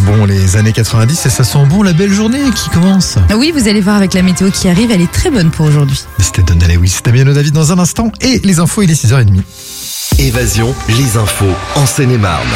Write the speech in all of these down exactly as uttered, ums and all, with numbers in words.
bon les années quatre-vingt-dix et ça sent bon la belle journée qui commence. Oui, vous allez voir avec la météo qui arrive, elle est très bonne pour aujourd'hui. C'était Don Lewis, c'était bien David dans un instant et les infos, il est six heures trente. Évasion, les infos en Seine-et-Marne.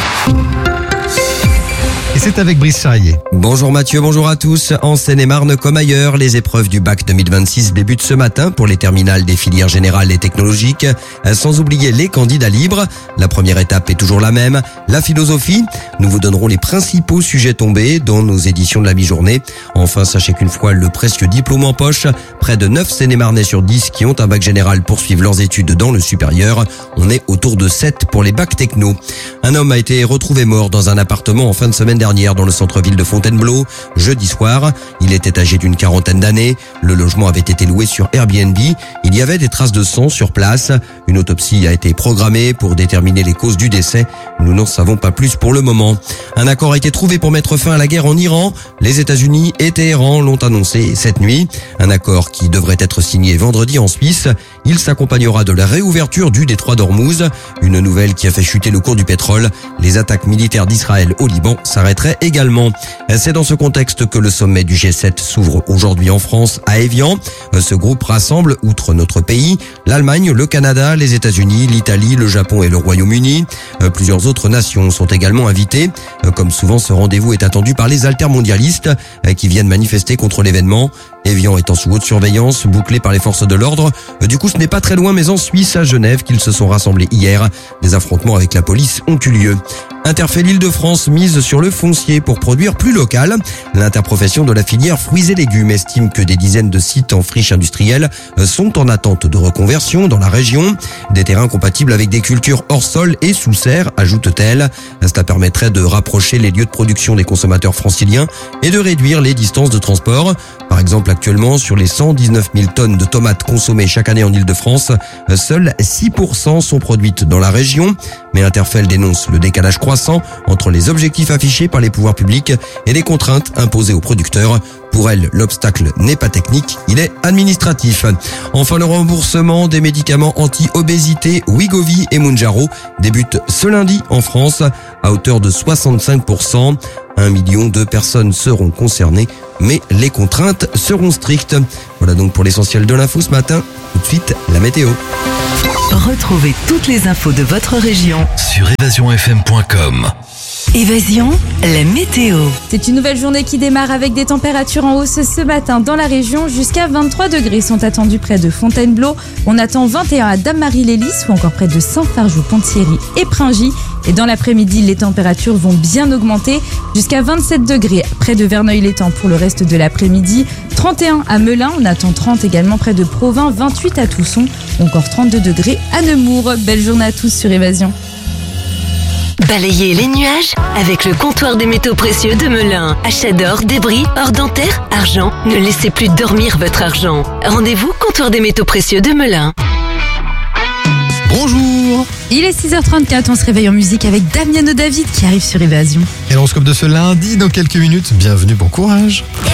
Et c'est avec Brice Charrier. Bonjour Mathieu, bonjour à tous. En Seine-et-Marne comme ailleurs, les épreuves du bac deux mille vingt-six débutent ce matin pour les terminales des filières générales et technologiques, sans oublier les candidats libres. La première étape est toujours la même, la philosophie. Nous vous donnerons les principaux sujets tombés dans nos éditions de la mi-journée. Enfin, sachez qu'une fois le précieux diplôme en poche, près de neuf Seine-et-Marnais sur dix qui ont un bac général poursuivent leurs études dans le supérieur. On est autour de sept pour les bacs techno. Un homme a été retrouvé mort dans un appartement en fin de semaine dernière dans le centre-ville de Fontainebleau, jeudi soir. Il était âgé d'une quarantaine d'années. Le logement avait été loué sur Airbnb. Il y avait des traces de sang sur place. Une autopsie a été programmée pour déterminer les causes du décès. Nous n'en savons pas plus pour le moment. Un accord a été trouvé pour mettre fin à la guerre en Iran. Les États-Unis et Téhéran l'ont annoncé cette nuit. Un accord qui devrait être signé vendredi en Suisse. Il s'accompagnera de la réouverture du détroit d'Ormuz. Une nouvelle qui a fait chuter le cours du pétrole. Les attaques militaires d'Israël au Liban s'arrêteraient également. C'est dans ce contexte que le sommet du G sept s'ouvre aujourd'hui en France, à Évian. Ce groupe rassemble, outre notre pays, l'Allemagne, le Canada, les États-Unis, l'Italie, le Japon et le Royaume-Uni. Plusieurs autres nations sont également invitées. Comme souvent, ce rendez-vous est attendu par les altermondialistes qui viennent manifester contre l'événement. Évian étant sous haute surveillance, bouclé par les forces de l'ordre. Du coup, ce n'est pas très loin, mais en Suisse, à Genève, qu'ils se sont rassemblés hier. Des affrontements avec la police ont eu lieu. Interfell Île-de-France mise sur le foncier pour produire plus local. L'interprofession de la filière fruits et légumes estime que des dizaines de sites en friche industrielle sont en attente de reconversion dans la région. Des terrains compatibles avec des cultures hors sol et sous serre, ajoute-t-elle. Cela permettrait de rapprocher les lieux de production des consommateurs franciliens et de réduire les distances de transport. Par exemple, actuellement, sur les cent dix-neuf mille tonnes de tomates consommées chaque année en Île-de-France, seules six pour cent sont produites dans la région. Mais Interfell dénonce le décalage croissant entre les objectifs affichés par les pouvoirs publics et les contraintes imposées aux producteurs. Pour elle, l'obstacle n'est pas technique, il est administratif. Enfin, le remboursement des médicaments anti-obésité Wegovy et Mounjaro débute ce lundi en France à hauteur de soixante-cinq pour cent. Un million de personnes seront concernées, mais les contraintes seront strictes. Voilà donc pour l'essentiel de l'info ce matin. Tout de suite, la météo. Retrouvez toutes les infos de votre région Sur évasion f m point com. Évasion, la météo. C'est une nouvelle journée qui démarre avec des températures en hausse ce matin dans la région. Jusqu'à vingt-trois degrés sont attendus près de Fontainebleau. On attend vingt et un à Dame-Marie-les-Lys ou encore près de Saint-Fargeau-Ponthierry et Pringy. Et dans l'après-midi, les températures vont bien augmenter jusqu'à vingt-sept degrés près de Verneuil-l'Étang pour le reste de l'après-midi. trente et un à Melun, on attend trente également près de Provins, vingt-huit à Tousson, encore trente-deux degrés à Nemours. Belle journée à tous sur Évasion. Balayez les nuages avec le comptoir des métaux précieux de Melun. Achat d'or, débris, or dentaire, argent. Ne laissez plus dormir votre argent. Rendez-vous comptoir des métaux précieux de Melun. Bonjour. Il est six heures trente-quatre, on se réveille en musique avec Damiano David qui arrive sur Évasion. Et l'horoscope de ce lundi dans quelques minutes. Bienvenue, bon courage.